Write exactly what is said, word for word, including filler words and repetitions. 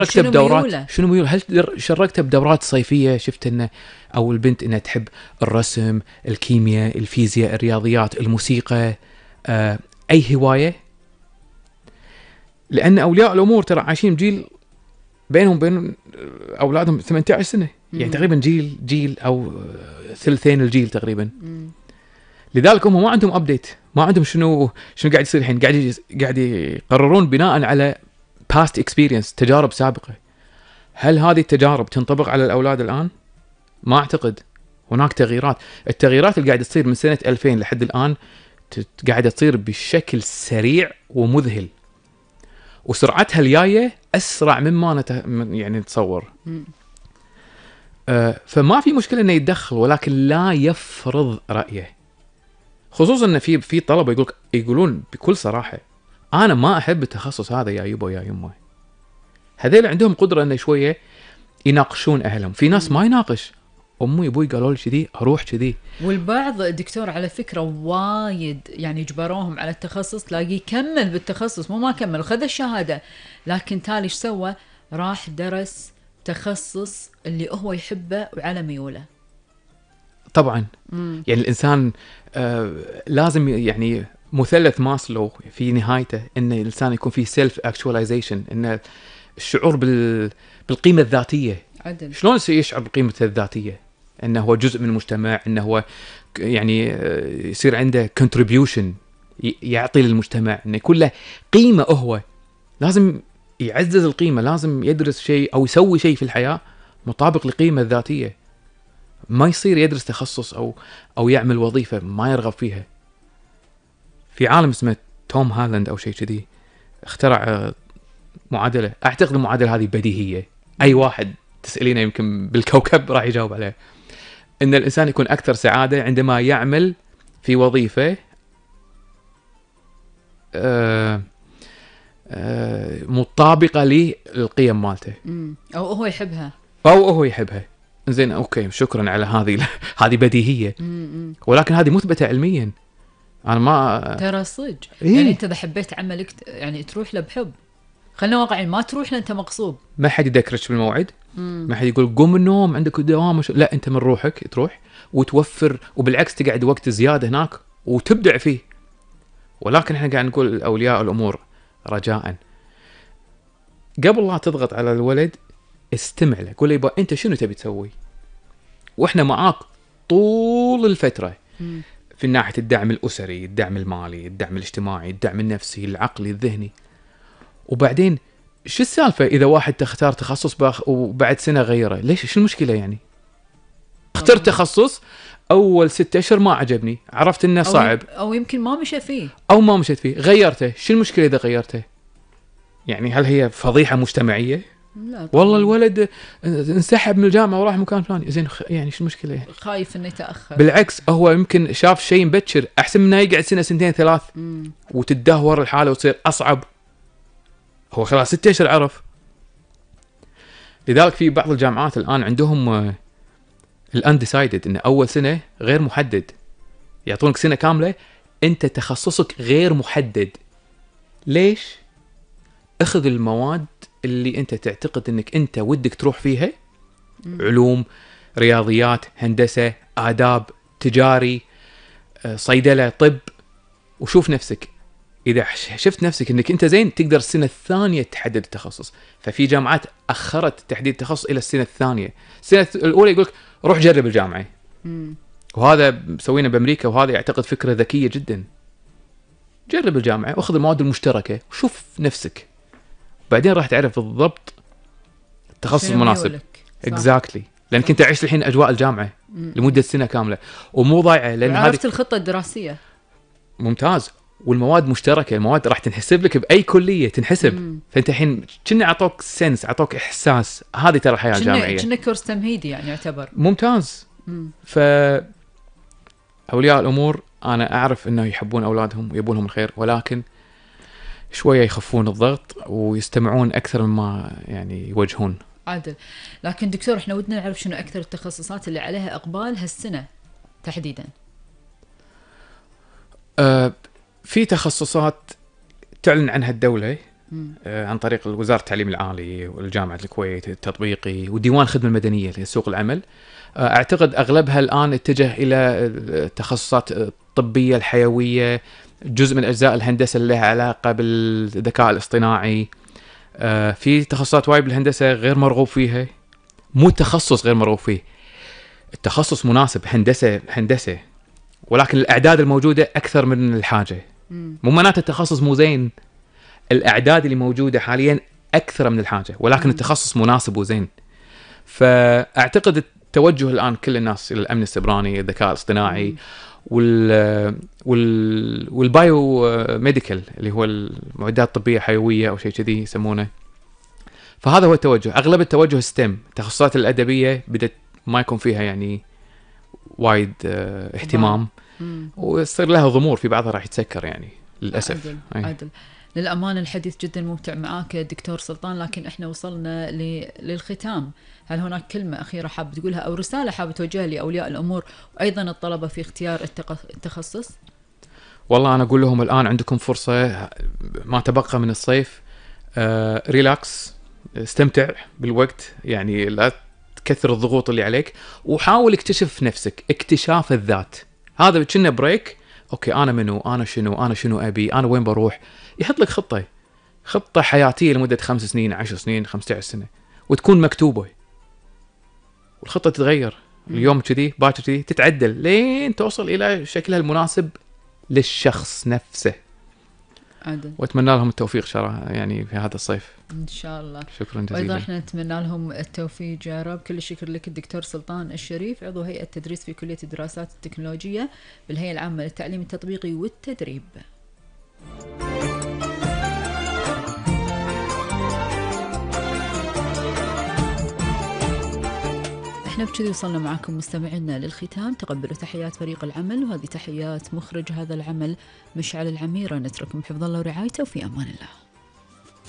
شنو بدورات ميوله؟ شنو ميول؟ هل شاركته بدورات صيفيه شفت انه او البنت انها تحب الرسم، الكيمياء، الفيزياء، الرياضيات، الموسيقى، آه اي هوايه؟ لان اولياء الامور ترى عايشين بجيل بينهم بين اولادهم ثمانية عشر سنه، يعني مم. تقريبا جيل جيل او ثلثين الجيل تقريبا. مم. لذلك هم ما عندهم ابديت، ما عندهم شنو شنو قاعد يصير الحين، قاعد قاعد يقررون بناء على past experience، تجارب سابقه. هل هذه التجارب تنطبق على الاولاد الان؟ ما اعتقد. هناك تغييرات، التغييرات اللي قاعده تصير من سنه ألفين لحد الان قاعده تصير بشكل سريع ومذهل، وسرعتها الجايه اسرع مما نت... يعني نتصور. آه فما في مشكله انه يتدخل، ولكن لا يفرض رايه. خصوصا ان في في طلبه يقول يقولون بكل صراحه انا ما احب التخصص هذا يا يبا يا يمه. هذول عندهم قدره انه شويه يناقشون اهلهم. في ناس ما يناقش، امي ابوي قالوا لي كذي اروح كذي. والبعض دكتور على فكره وايد يعني جبروهم على التخصص، تلاقيه كمل بالتخصص، مو ما كمل وخذ الشهاده، لكن تالي ايش سوى؟ راح درس تخصص اللي هو يحبه وعلى ميوله. طبعا. مم. يعني الانسان آه لازم يعني مثلث ماسلو في نهايته ان الانسان يكون فيه سيلف اكتواليزيشن، ان الشعور بال بالقيمه الذاتيه. عدل. شلون يشعر بقيمته الذاتيه؟ انه هو جزء من المجتمع، انه هو يعني يصير عنده contribution يعطي للمجتمع، انه يكون له قيمه. هو لازم يعزز القيمه، لازم يدرس شيء او يسوي شيء في الحياه مطابق لقيمه الذاتيه. ما يصير يدرس تخصص او او يعمل وظيفه ما يرغب فيها. في عالم اسمه توم هالاند او شيء كذي اخترع معادله، اعتقد المعادله هذه بديهيه، اي واحد تسالينه يمكن بالكوكب راح يجاوب عليها. ان الانسان يكون اكثر سعاده عندما يعمل في وظيفه آه آه مطابقه للقيم مالته، او هو يحبها او هو يحبها. زين اوكي، شكرا على هذه هذه بديهيه، ولكن هذه مثبته علميا. انا ما ترى صدق إيه؟ يعني انت اذا حبيت عملك يعني تروح له بحب، خلينا واقعين، ما تروح له انت مغصوب. ما حد يذكرك بالموعد، ما حد يقول قوم من النوم عندك دوام وش... لا، انت من روحك تروح وتوفر، وبالعكس تقعد وقت زياده هناك وتبدع فيه. ولكن احنا قاعد نقول لاولياء الامور رجاء، قبل لا تضغط على الولد استمع له، قول له يبا انت شنو تبي تسوي، واحنا معاك طول الفتره. مم. في ناحيه الدعم الاسري، الدعم المالي، الدعم الاجتماعي، الدعم النفسي، العقلي، الذهني. وبعدين شو السالفه اذا واحد تختار تخصص باخ وبعد سنه غيره؟ ليش؟ شو المشكله يعني؟ اخترت تخصص اول ستة اشهر ما عجبني، عرفت انه صعب، او, أو يمكن ما مشى فيه، او ما مشيت فيه، غيرته. شو المشكله اذا غيرته؟ يعني هل هي فضيحه مجتمعيه؟ لا والله الولد انسحب من الجامعه وراح مكان ثاني، زين يعني شو المشكله يعني؟ خايف انه يتاخر. بالعكس، هو يمكن شاف شيء مبكر احسن من انه يقعد سنه سنتين ثلاث مم. وتدهور الحاله وتصير اصعب. هو خلاص ستة اشهر عرف. لذلك في بعض الجامعات الان عندهم الانديسايدد، ان اول سنه غير محدد، يعطونك سنه كامله انت تخصصك غير محدد. ليش؟ اخذ المواد اللي انت تعتقد انك انت ودك تروح فيها، علوم، رياضيات، هندسه، آداب، تجاري، صيدله، طب، وشوف نفسك. اذا شفت نفسك انك انت زين تقدر السنه الثانيه تحدد التخصص. ففي جامعات اخرت تحديد التخصص الى السنه الثانيه. السنه الاولى يقولك روح جرب الجامعه، مم. وهذا مسوينه بامريكا، وهذا يعتقد فكره ذكيه جدا. جرب الجامعه واخذ المواد المشتركه وشوف نفسك، بعدين راح تعرف بالضبط التخصص المناسب. اكزاكتلي exactly. لانك انت عشت الحين اجواء الجامعه مم. لمده سنه كامله ومو ضايعه، لان عرفت الخطه الدراسيه. ممتاز. والمواد مشتركه، المواد راح تنحسب لك باي كليه تنحسب. مم. فانت الحين كنا اعطوك سنس، اعطوك احساس. هذه ترى الحياه الجامعيه، كنا كورس تمهيدي يعني يعتبر ممتاز. مم. ف اولياء الامور انا اعرف انه يحبون اولادهم ويبون لهم الخير، ولكن شويه يخفون الضغط ويستمعون اكثر مما يعني يوجهون. عادل. لكن دكتور احنا ودنا نعرف شنو اكثر التخصصات اللي عليها اقبال هالسنه تحديدا. أه في تخصصات تعلن عنها الدولة آه، عن طريق وزارة التعليم العالي والجامعة الكويت التطبيقي وديوان الخدمة المدنية لسوق العمل. آه، أعتقد أغلبها الآن اتجه إلى التخصصات الطبية الحيوية، جزء من أجزاء الهندسة اللي لها علاقة بالذكاء الاصطناعي. آه، في تخصصات وايد بالهندسة غير مرغوب فيها، مو تخصص غير مرغوب فيه، التخصص مناسب، هندسة هندسة، ولكن الأعداد الموجودة أكثر من الحاجة. مو معناته التخصص مو زين، الأعداد اللي موجودة حاليا أكثر من الحاجة، ولكن مم. التخصص مناسب وزين. فأعتقد التوجه الآن كل الناس إلى الأمن السيبراني، الذكاء الاصطناعي، وال وال والبايو ميديكال اللي هو المعدات الطبية حيوية أو شيء كذي يسمونه. فهذا هو التوجه. أغلب التوجه ستيم، التخصصات الأدبية بدأت ما يكون فيها يعني وايد اه اهتمام، ويصير لها ضمور، في بعضها راح يتسكر يعني للأسف. عدل. أي. عدل. للأمانة الحديث جدا ممتع معاك دكتور سلطان، لكن احنا وصلنا ل... للختام. هل هناك كلمة أخيرة حاب تقولها أو رسالة حاب توجهها لأولياء الأمور وأيضا الطلبة في اختيار التق... التخصص؟ والله أنا أقول لهم الآن عندكم فرصة، ما تبقى من الصيف، آه، ريلاكس، استمتع بالوقت، يعني لا تكثر الضغوط اللي عليك، وحاول اكتشف نفسك، اكتشاف الذات. هذا كنا بريك، أوكي أنا منو، أنا شنو، أنا شنو أبي، أنا وين بروح. يحط لك خطة خطة حياتية لمدة خمس سنين، عشر سنين، خمسة عشر سنة، وتكون مكتوبة، والخطة تتغير اليوم كذي، باكر كذي، تتعدل لين توصل إلى شكلها المناسب للشخص نفسه. عدل. واتمنى لهم التوفيق شرا يعني في هذا الصيف ان شاء الله. شكرا جزيلا. وايضا احنا نتمنى لهم التوفيق يا رب. كل الشكر لك الدكتور سلطان الشريف، عضو هيئة تدريس في كلية الدراسات التكنولوجية بالهيئة العامة للتعليم التطبيقي والتدريب. احنا بكذي وصلنا معكم مستمعينا للختام. تقبلوا تحيات فريق العمل، وهذه تحيات مخرج هذا العمل مشعل العميرة. نترككم بحفظ الله ورعايته، وفي امان الله.